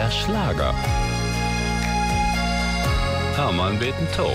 NDR Schlager. Hermann beten Tau.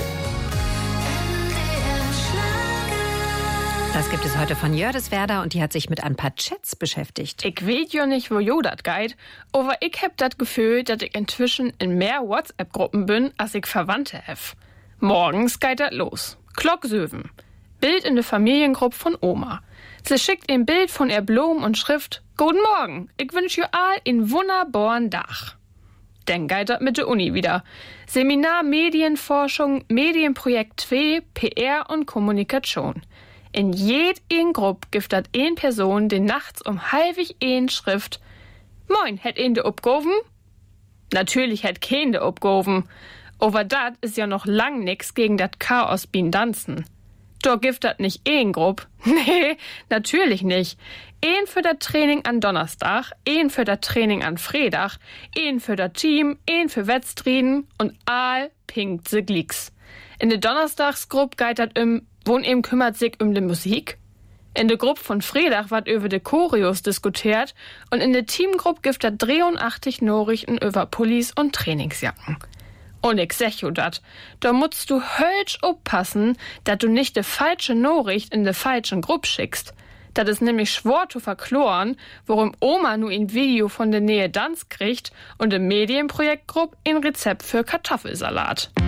Das gibt es heute von Jördeswerda und die hat sich mit ein paar Chats beschäftigt. Ich weet ja nicht, wo jo dat geht, aber ich hab dat Gefühl, dass ich inzwischen in mehr WhatsApp-Gruppen bin, als ich Verwandte hef. Morgens geht dat los. Klock 7. Bild in der Familiengruppe von Oma. Sie schickt ein Bild von ihr Blumen und Schrift: Guten Morgen, ich wünsch ihr all in wunderbaren Dach. Dann geht dat mit der Uni wieder. Seminar Medienforschung, Medienprojekt 2, PR und Kommunikation. In jeder Gruppe gibt dat eine Person, die nachts um halbig Schrift: Moin, hätt de upgoven? Natürlich hätt kein de upgoven. Aber dat is ja noch lang nix gegen dat Chaos bin Danzen. Da gibt dat nicht Gruppe. Nee, natürlich nicht. Ein für das Training an Donnerstag, ein für das Training an Freitag, ein für das Team, ein für Wettstriden und all pinkt se Glicks. In der Donnerstagsgruppe geht dat wohn kümmert sich die Musik. In der Gruppe von Freitag wird über de Choreos diskutiert und in der Teamgruppe gibt dat 83 Nachrichten über Pullis und Trainingsjacken. Und ich sag jo dat, da musst du hölsch aufpassen, dat du nicht de falsche Nachricht in de falschen Gruppe schickst. Dat is nämlich schwor zu verkloren, worum Oma nu ein Video von der Nähe Danz kriegt und im Medienprojektgruppe ein Rezept für Kartoffelsalat.